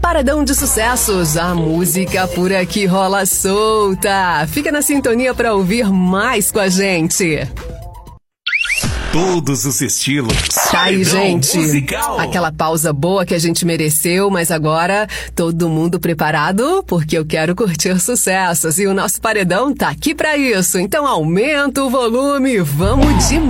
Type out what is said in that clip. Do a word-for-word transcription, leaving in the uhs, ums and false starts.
Paredão de Sucessos, a música por aqui rola solta. Fica na sintonia para ouvir mais com a gente. Todos os estilos. Tá aí, gente. Musical. Aquela pausa boa que a gente mereceu, mas agora todo mundo preparado? Porque eu quero curtir sucessos e o nosso paredão tá aqui pra isso. Então aumenta o volume, vamos de